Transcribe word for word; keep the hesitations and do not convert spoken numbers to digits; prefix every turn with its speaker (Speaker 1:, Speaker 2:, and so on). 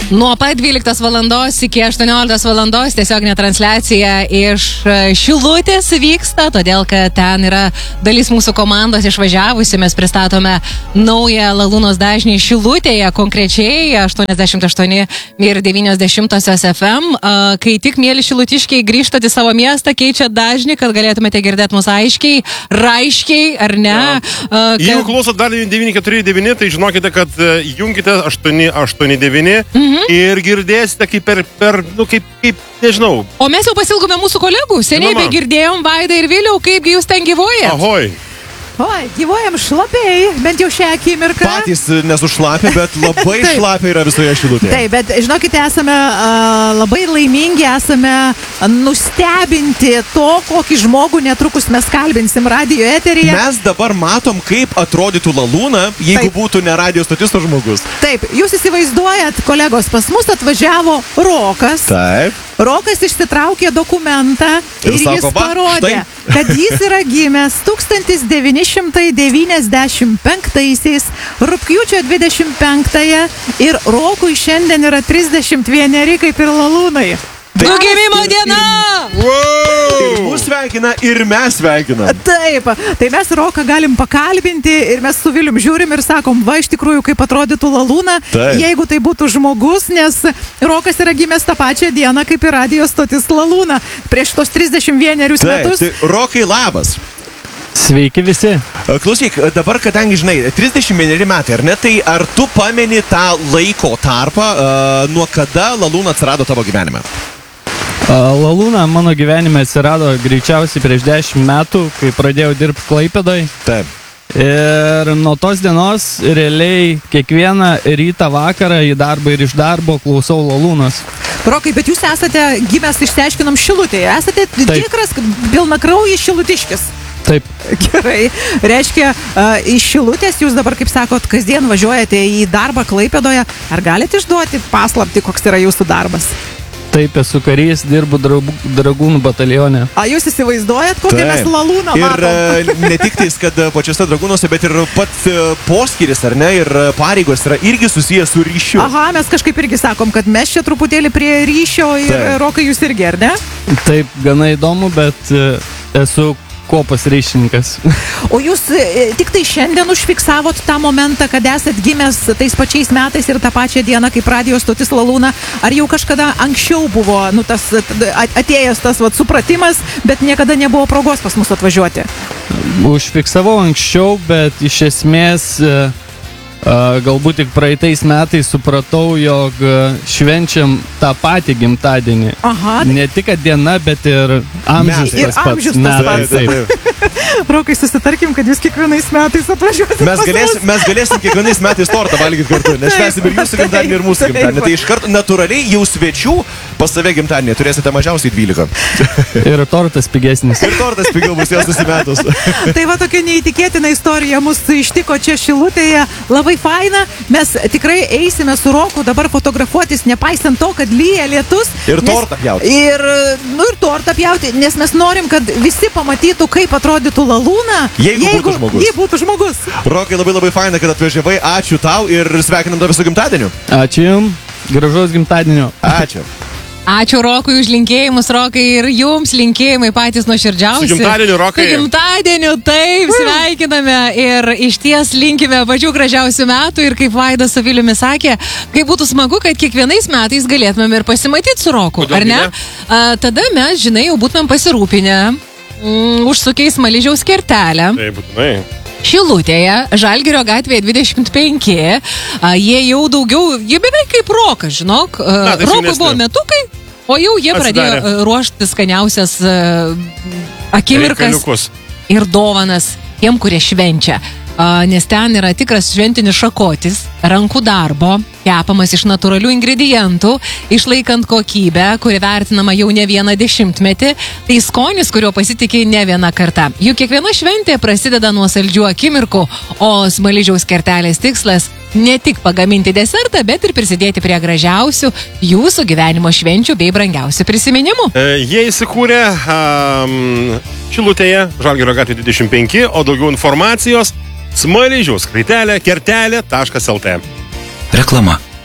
Speaker 1: Nuo pat dvyliktos valandos iki aštuonioliktos valandos tiesioginė transliacija iš Šilutės vyksta, todėl kad ten yra dalis mūsų komandos išvažiavusi. Mes pristatome naują Lalūnos dažnį Šilutėje, konkrečiai aštuoniasdešimt aštuoni ir devynios dešimtosios F M. Kai tik mėly šilutiškiai grįžtate į savo miestą, keičia dažnį, kad galėtumėte girdėti mūsų aiškiai, raiškiai, ar ne? Ja. Kad...
Speaker 2: Jeigu klausot dar devyni keturi devyni, tai žinokite, kad jungite aštuoni aštuoni devyni. Mhm. Ir girdėsite kaip per, per nu, kaip, kaip, nežinau.
Speaker 1: O mes jau pasilgome mūsų kolegų. Seniai begirdėjom Vaidą ir Viliau, kaipgi jūs ten gyvuojat?
Speaker 2: Ahoj.
Speaker 3: Oi, gyvuojam šlapiai, bent jau šią akimirką.
Speaker 4: Patys nesušlapia, bet labai šlapia yra visoje Šilutėje.
Speaker 3: Taip, bet žinokite, esame uh, labai laimingi, esame nustebinti to, kokį žmogų netrukus mes kalbinsim radio eteryje.
Speaker 4: Mes dabar matom, kaip atrodytų Lalūna, jeigu Taip. būtų ne radio stotis o žmogus.
Speaker 3: Taip, jūs įsivaizduojat, kolegos, pas mus atvažiavo Rokas.
Speaker 4: Taip.
Speaker 3: Rokas išsitraukė dokumentą ir, ir
Speaker 4: sako,
Speaker 3: jis parodė,
Speaker 4: štai.
Speaker 3: kad jis yra gimęs tūkstantis devyni šimtai devyniasdešimt penktaisiais, rugpjūčio dvidešimt penktąją ir Rokui šiandien yra trisdešimt vieneri kaip ir Lalūnai.
Speaker 1: Du gimimo diena!
Speaker 4: Wow! Ir mus sveikina, ir mes sveikinam.
Speaker 3: Taip, tai mes Roką galim pakalbinti ir mes su Vilium žiūrim ir sakom, va iš tikrųjų, kaip atrodytų Lalūna,
Speaker 4: Taip.
Speaker 3: jeigu tai būtų žmogus, nes Rokas yra gimęs tą pačią dieną kaip ir radio stotis Lalūna prieš tos trisdešimt vienerius
Speaker 4: Taip,
Speaker 3: metus.
Speaker 4: Tai Rokai, labas.
Speaker 5: Sveiki visi.
Speaker 4: Klausyk, dabar, kadangi, žinai, trisdešimt vieneri metai, ar ne, tai ar tu pameni tą laiko tarpą, uh, nuo kada Lalūna atsirado tavo gyvenime?
Speaker 5: Lalūna mano gyvenime atsirado greičiausiai prieš dešimt metų, kai pradėjau dirbti Klaipėdoje.
Speaker 4: Taip.
Speaker 5: Ir nuo tos dienos realiai kiekvieną rytą vakarą į darbą ir iš darbo klausau Lalūnos.
Speaker 3: Rokai, bet jūs esate gimęs, išsiaiškinom, Šilutėje. Esate
Speaker 5: Taip.
Speaker 3: tikras pilnakraujis šilutiškis.
Speaker 5: Taip.
Speaker 3: Gerai. Reiškia, uh, iš Šilutės jūs dabar, kaip sakot, kasdien važiuojate į darbą Klaipėdoje. Ar galite išduoti paslaptį, koks yra jūsų darbas?
Speaker 5: Taip, esu karys, dirbu dragūnų batalione.
Speaker 3: A jūs įsivaizduojat, kokią mes Lalūną
Speaker 4: ir
Speaker 3: matom?
Speaker 4: Ir ne tik tais, kad pačiose dragūnuose, bet ir pats poskyris, ar ne, ir pareigos yra irgi susijęs su ryšiu.
Speaker 3: Aha, mes kažkaip irgi sakom, kad mes čia truputėlį prie ryšio ir
Speaker 4: Taip.
Speaker 3: Rokai jūs irgi, ar ne?
Speaker 5: Taip, gana įdomu, bet esu kopas ryšininkas.
Speaker 3: O jūs e, tik tai šiandien užfiksavot tą momentą, kad esat gimęs tais pačiais metais ir tą pačią dieną kaip radio stotis Lalūna, ar jau kažkada anksčiau buvo nu, tas, atėjęs tas vat, supratimas, bet niekada nebuvo progos pas mus atvažiuoti?
Speaker 5: Užfiksavau anksčiau, bet iš esmės galbūt tik praeitais metais supratau, jog švenčiam tą patį gimtadienį.
Speaker 3: Aha.
Speaker 5: Ne tik diena, bet ir amžius
Speaker 3: ir
Speaker 5: tas pats.
Speaker 3: Amžius tas pats.
Speaker 5: Taip, taip.
Speaker 3: Rokai, susitarkim, kad jūs kiekvienais metais atvažiuosite.
Speaker 4: Mes galėsim, mes galėsim kiekvienais metais tortą valgyti kartu, nes švęsim ir jūsų gimtadienį, ir mūsų gimtadienį. Tai iš karto natūraliai jau svečių pas save gimtadienį turėsite mažiausiai dvylika.
Speaker 5: Ir tortas pigesnis.
Speaker 4: Ir tortas pigiau bus jos nusimetus.
Speaker 3: Tai va tokia neįtikėtina istorija mūsų ištiko čia Šilutėje. Labai faina. Mes tikrai eisime su Roku dabar fotografuotis, nepaisant to, kad lyja lietus.
Speaker 4: Ir tortą pjauti.
Speaker 3: Ir, nu, ir tortą pjauti, nes mes norim, kad visi pamatytų, kaip atrodytų Lalūna,
Speaker 4: jeigu, jeigu būtų žmogus.
Speaker 3: Jeigu būtų žmogus.
Speaker 4: Rokai, labai labai faina, kad atvažiavai. Ačiū tau ir sveikinam tave su gimtadieniu.
Speaker 5: Ačiū jums. Gražaus gimtadienio.
Speaker 4: Ačiū.
Speaker 1: Ačiū Rokui už linkėjimus, Rokai, ir jums linkėjimai patys nuoširdžiausi.
Speaker 2: Su gimtadieniu, Rokai.
Speaker 1: Su gimtadieniu, taip, sveikiname ir iš ties linkime pačių gražiausių metų ir kaip Vaidas su Viliumi sakė, kaip būtų smagu, kad kiekvienais metais galėtumėm ir pasimatyti su Roku,
Speaker 2: Kodėl
Speaker 1: ar ne?
Speaker 2: ne?
Speaker 1: A, tada mes, žinai, jau būtumėm pasirūpinę mm, užsukiais Smaližiaus kertelę.
Speaker 2: Taip, būtinai.
Speaker 1: Šilutėje, Žalgirio gatvėje dvidešimt penki, a, jie jau daugiau, jie beveik kaip Rokas, žinok,
Speaker 2: Na, tai
Speaker 1: Rokui
Speaker 2: jaunesni.
Speaker 1: buvo metukai, o jau jie
Speaker 2: Atsidarė.
Speaker 1: pradėjo ruošti skaniausias a, akimirkas
Speaker 2: Reikaliukus.
Speaker 1: ir dovanas tiem, kurie švenčia. A, nes ten yra tikras šventinis šakotis, rankų darbo, kepamas iš natūralių ingredientų, išlaikant kokybę, kuri vertinama jau ne vieną dešimtmetį, tai skonis, kurio pasitikė ne vieną kartą. Juk kiekviena šventė prasideda nuo saldžių akimirkų, o Smaližiaus kertelės tikslas ne tik pagaminti desertą, bet ir prisidėti prie gražiausių jūsų gyvenimo švenčių bei brangiausių prisiminimų.
Speaker 2: E, jie įsikūrė um, Šilutėje, Žalgirio gatvė dvidešimt penki, o daugiau informacijos Smaližiaus kraitelė kertelė taškas lt.
Speaker 6: Reklama.